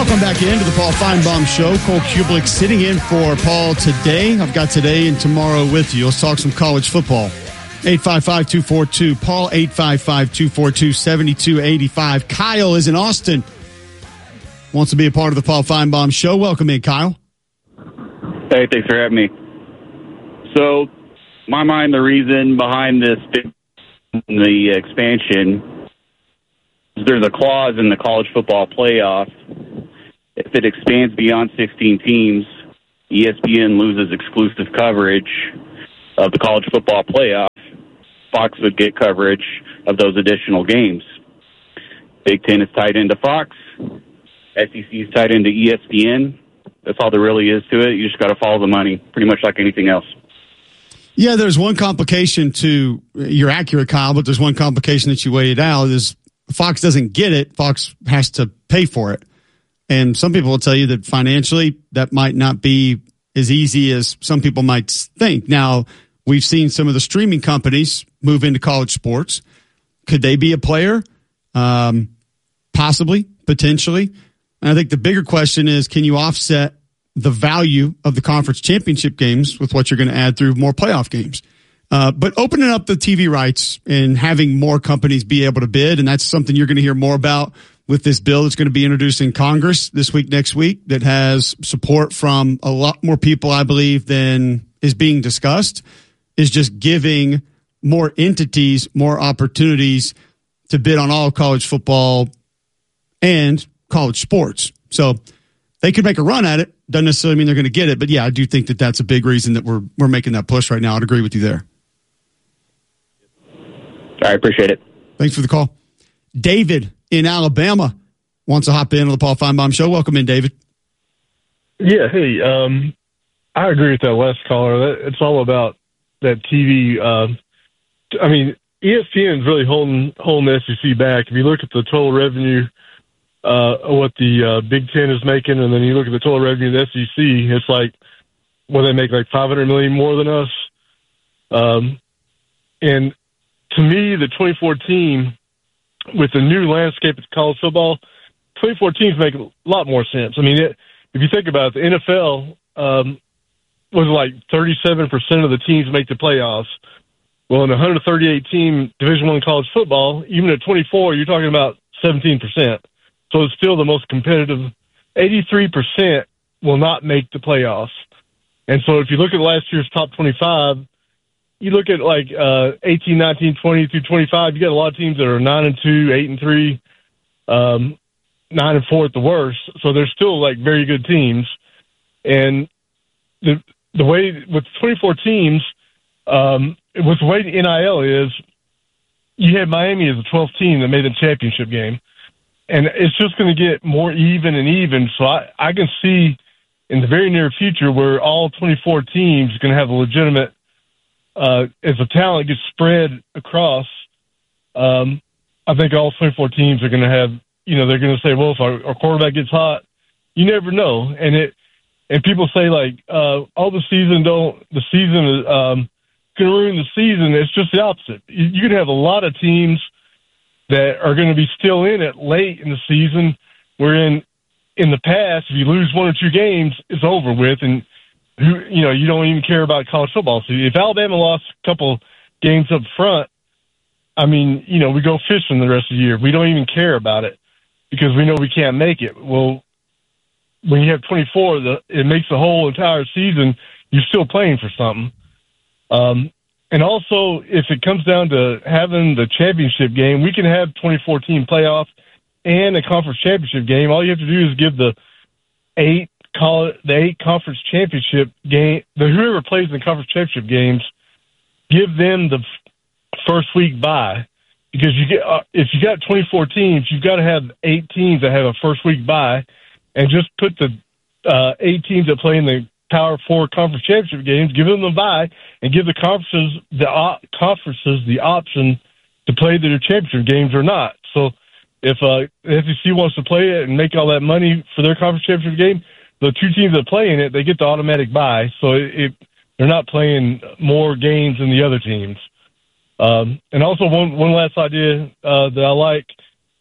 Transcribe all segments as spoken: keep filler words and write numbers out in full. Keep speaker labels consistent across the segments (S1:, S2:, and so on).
S1: Welcome back into the Paul Feinbaum Show. Cole Kublik sitting in for Paul today. I've got today and tomorrow with you. Let's talk some college football. eight five five, two four two, Paul, eight five five, two four two, seven two eight five. Kyle is in Austin. Wants to be a part of the Paul Feinbaum Show. Welcome in, Kyle.
S2: Hey, thanks for having me. So, my mind, the reason behind this, the expansion, there's a clause in the college football playoff. If it expands beyond sixteen teams, E S P N loses exclusive coverage of the college football playoff. Fox would get coverage of those additional games. Big Ten is tied into Fox. S E C is tied into E S P N. That's all there really is to it. You just got to follow the money, pretty much like anything else.
S1: Yeah, there's one complication to, you're accurate, Kyle, but there's one complication that you weighed out is Fox doesn't get it. Fox has to pay for it. And some people will tell you that financially that might not be as easy as some people might think. Now, we've seen some of the streaming companies move into college sports. Could they be a player? Um, possibly, potentially. And I think the bigger question is, can you offset the value of the conference championship games with what you're going to add through more playoff games? Uh, but opening up the T V rights and having more companies be able to bid, and that's something you're going to hear more about with this bill that's going to be introduced in Congress this week, next week, that has support from a lot more people, I believe, than is being discussed, is just giving more entities more opportunities to bid on all college football and college sports. So they could make a run at it. Doesn't necessarily mean they're going to get it. But, yeah, I do think that that's a big reason that we're we're making that push right now. I'd agree with you there.
S2: I appreciate it.
S1: Thanks for the call. David in Alabama wants to hop in on the Paul Feinbaum Show. Welcome in, David.
S3: Yeah, hey, um, I agree with that last caller. That, it's all about that T V. Uh, I mean, E S P N is really holding, holding the S E C back. If you look at the total revenue uh, of what the uh, Big Ten is making, and then you look at the total revenue of the S E C, it's like, well, they make like five hundred million dollars more than us. Um, and to me, the twenty-four team, with the new landscape of college football, twenty-four teams make a lot more sense. I mean, it, if you think about it, the N F L um, was like thirty-seven percent of the teams make the playoffs. Well, in a one hundred thirty-eight team Division One college football, even at twenty-four, you're talking about seventeen percent. So it's still the most competitive. eighty-three percent will not make the playoffs. And so if you look at last year's top twenty-five, you look at like uh, eighteen, nineteen, twenty through twenty-five, you got a lot of teams that are nine and two, eight and three, um, nine and four at the worst. So they're still like very good teams. And the the way with twenty-four teams, um, with the way the N I L is, you had Miami as the twelfth team that made the championship game. And it's just going to get more even and even. So I, I can see in the very near future where all twenty-four teams are going to have a legitimate, uh, as the talent gets spread across, um, I think all twenty-four teams are going to have, you know, they're going to say, well, if our, our quarterback gets hot, you never know. And it, and people say like, uh, all the season don't, the season is, um, going to ruin the season. It's just the opposite. You, you could have a lot of teams that are going to be still in it late in the season, wherein in the past, if you lose one or two games, it's over with, and who, you know, you don't even care about college football. So if Alabama lost a couple games up front, I mean, you know, we go fishing the rest of the year. We don't even care about it because we know we can't make it. Well, when you have twenty-four, the, it makes the whole entire season, you're still playing for something. Um, And also, if it comes down to having the championship game, we can have twenty-four team playoff and a conference championship game. All you have to do is give the eight call it the eight conference championship game. The whoever plays in the conference championship games, give them the first week bye, because you get uh, if you got twenty-four teams, you've got to have eight teams that have a first week bye, and just put the uh, eight teams that play in the Power Four conference championship games, give them a bye, and give the conferences the op- conferences the option to play their championship games or not. So, if uh, the S E C wants to play it and make all that money for their conference championship game, the two teams that play in it, they get the automatic bye. So it, it, they're not playing more games than the other teams. Um, and also, one one last idea uh, that I like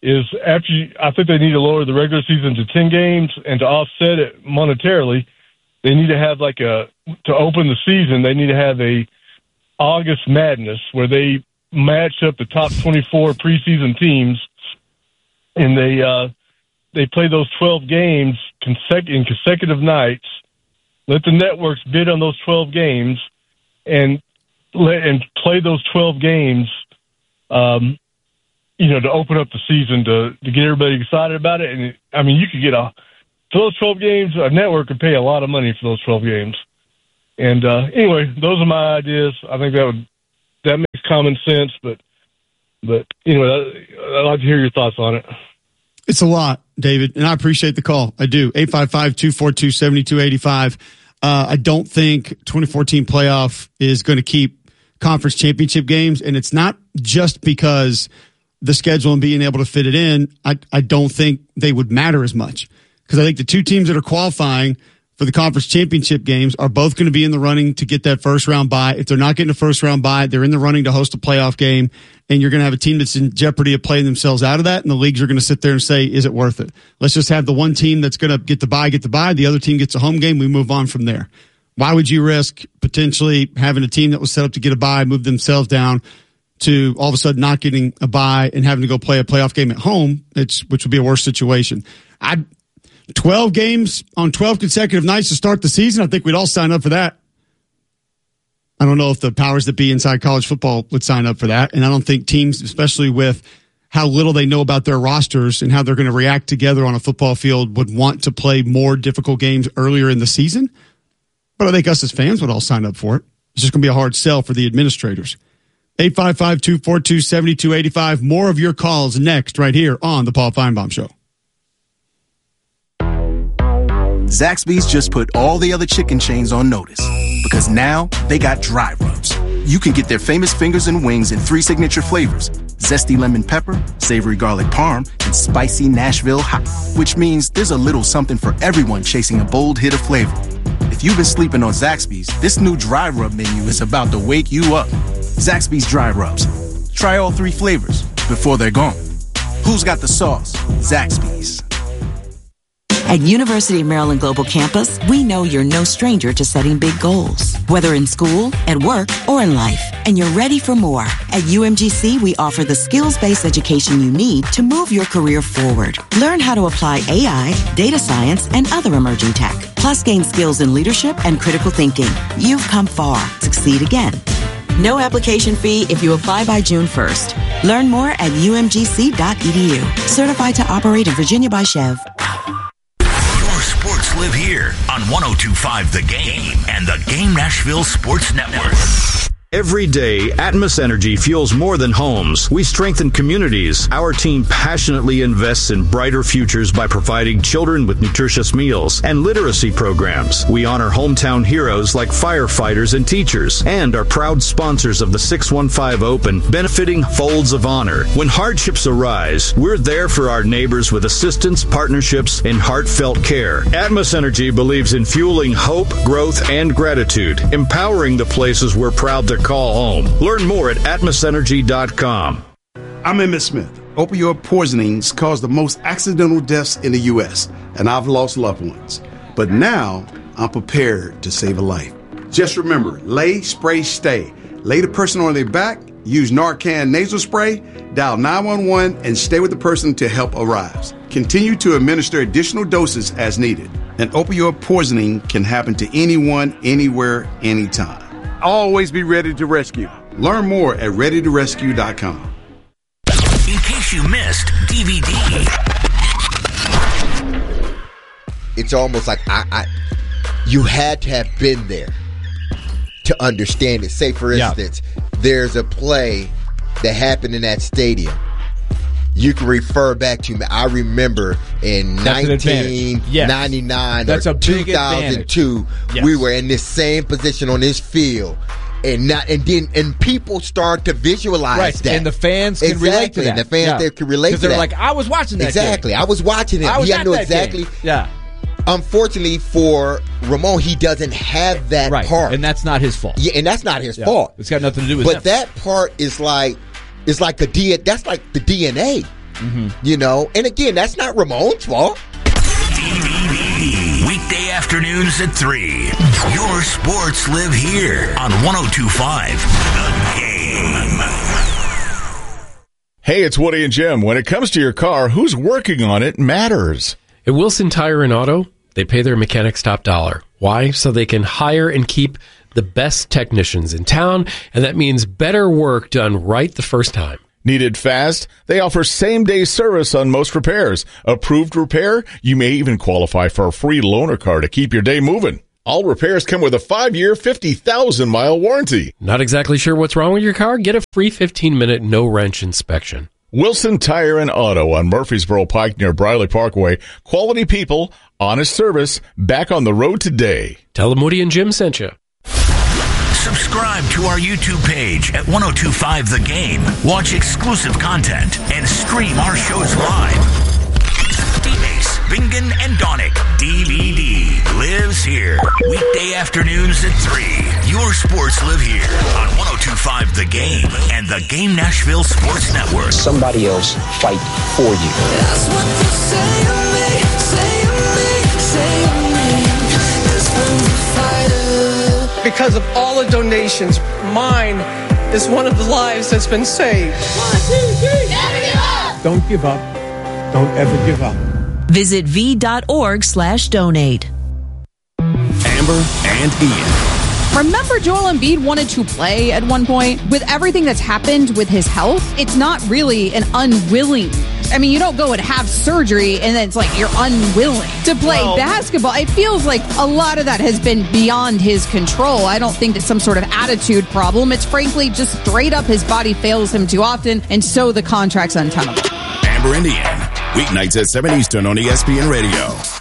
S3: is after you, I think they need to lower the regular season to ten games, and to offset it monetarily, they need to have like a to open the season. They need to have a August Madness where they match up the top twenty-four preseason teams, and they uh, they play those twelve games consec- in consecutive nights. Let the networks bid on those twelve games, and let and play those twelve games. Um, you know, to open up the season to to get everybody excited about it. And I mean, you could get a for those twelve games. A network could pay a lot of money for those twelve games. And uh, anyway, those are my ideas. I think that would that makes common sense. But but anyway, I'd like to hear your thoughts on it.
S1: It's a lot, David, and I appreciate the call. I do. eight five five, two four two, seven two eight five. Uh, I don't think twenty fourteen playoff is going to keep conference championship games, and it's not just because the schedule and being able to fit it in. I, I don't think they would matter as much, because I think the two teams that are qualifying for the conference championship games are both going to be in the running to get that first round bye. If they're not getting a first round bye, they're in the running to host a playoff game, and you're going to have a team that's in jeopardy of playing themselves out of that, and the leagues are going to sit there and say, is it worth it? Let's just have the one team that's going to get the bye, get the bye. The other team gets a home game. We move on from there. Why would you risk potentially having a team that was set up to get a bye, move themselves down, to all of a sudden not getting a bye and having to go play a playoff game at home, it's, which would be a worse situation. I twelve games on twelve consecutive nights to start the season, I think we'd all sign up for that. I don't know if the powers that be inside college football would sign up for that, and I don't think teams, especially with how little they know about their rosters and how they're going to react together on a football field, would want to play more difficult games earlier in the season. But I think us as fans would all sign up for it. It's just going to be a hard sell for the administrators. eight five five, two four two, seven two eight five. More of your calls next right here on the Paul Feinbaum Show.
S4: Zaxby's just put all the other chicken chains on notice, because now they got dry rubs. You can get their famous fingers and wings in three signature flavors: zesty lemon pepper, savory garlic parm, and spicy Nashville hot, which means there's a little something for everyone chasing a bold hit of flavor. If you've been sleeping on Zaxby's, this new dry rub menu is about to wake you up. Zaxby's Dry Rubs. Try all three flavors before they're gone. Who's got the sauce? Zaxby's.
S5: At University of Maryland Global Campus, we know you're no stranger to setting big goals, whether in school, at work, or in life, and you're ready for more. At U M G C, we offer the skills-based education you need to move your career forward. Learn how to apply A I, data science, and other emerging tech, plus gain skills in leadership and critical thinking. You've come far. Succeed again. No application fee if you apply by June first. Learn more at U M G C dot E D U. Certified to operate in Virginia by Chev.
S6: Sports live here on one oh two point five The Game and the Game Nashville Sports Network.
S7: Every day, Atmos Energy fuels more than homes. We strengthen communities. Our team passionately invests in brighter futures by providing children with nutritious meals and literacy programs. We honor hometown heroes like firefighters and teachers, and are proud sponsors of the six one five Open, benefiting Folds of Honor. When hardships arise, we're there for our neighbors with assistance, partnerships, and heartfelt care. Atmos Energy believes in fueling hope, growth, and gratitude, empowering the places we're proud to call home. Learn more at atmos energy dot com.
S8: I'm Emmett Smith. Opioid poisonings cause the most accidental deaths in the U S, and I've lost loved ones. But now, I'm prepared to save a life. Just remember, lay, spray, stay. Lay the person on their back, use Narcan nasal spray, dial nine one one, and stay with the person till help arrives. Continue to administer additional doses as needed. An opioid poisoning can happen to anyone, anywhere, anytime. Always be ready to rescue. Learn more at ready to rescue dot com.
S6: In case you missed D V D.
S9: It's almost like I, I you had to have been there to understand it. Say, for instance, yeah. there's a play that happened in that stadium. You can refer back to me. I remember in nineteen ninety-nine yes. or two thousand two, yes. we were in this same position on this field. And not, and then and people start to visualize
S10: right.
S9: that,
S10: and the fans can
S9: exactly.
S10: relate to that.
S9: And the fans
S10: yeah.
S9: they can relate to
S10: that. Because they're
S9: that.
S10: like, I was watching that
S9: exactly.
S10: game.
S9: I was watching it.
S10: I was
S9: he
S10: at
S9: knew
S10: that
S9: exactly.
S10: Game. Yeah.
S9: Unfortunately for Ramon, he doesn't have that
S10: right.
S9: part,
S10: and that's not his fault.
S9: Yeah, and that's not his
S10: yeah.
S9: fault.
S10: It's got nothing to do with.
S9: But
S10: him.
S9: that part is like, it's like the D. That's like the D N A. Mm-hmm. You know, and again, that's not Ramon's fault.
S6: D V D. Weekday afternoons at three. Your sports live here on one oh two point five The Game.
S11: Hey, it's Woody and Jim. When it comes to your car, who's working on it matters.
S12: At Wilson Tire and Auto, they pay their mechanics top dollar. Why? So they can hire and keep the best technicians in town, and that means better work done right the first time.
S11: Needed fast? They offer same-day service on most repairs. Approved repair? You may even qualify for a free loaner car to keep your day moving. All repairs come with a five-year, fifty thousand mile warranty.
S12: Not exactly sure what's wrong with your car? Get a free fifteen-minute no-wrench inspection.
S11: Wilson Tire and Auto on Murfreesboro Pike near Briley Parkway. Quality people, honest service, back on the road today.
S12: Tell them Woody and Jim sent you.
S6: Subscribe to our YouTube page at one oh two point five The Game. Watch exclusive content and stream our shows live. D-Base, Bingen, and Donick. D V D lives here. Weekday afternoons at three. Your sports live here on one oh two point five The Game and the Game Nashville Sports Network.
S13: Somebody else fight for you. That's what you say to me, say to me, say to me. This one's a fighter.
S14: Because of all the donations, mine is one of the lives that's been saved.
S13: One, two, three. Never give up.
S15: Don't give up. Don't ever give up.
S5: Visit v.org slash donate.
S16: Amber and Ian.
S17: Remember Joel Embiid wanted to play at one point? With everything that's happened with his health, it's not really an unwilling. I mean, you don't go and have surgery and then it's like you're unwilling to play well, basketball. It feels like a lot of that has been beyond his control. I don't think it's some sort of attitude problem. It's frankly just straight up his body fails him too often, and so the contract's untenable.
S16: Amber and Ian, weeknights at seven Eastern on E S P N Radio.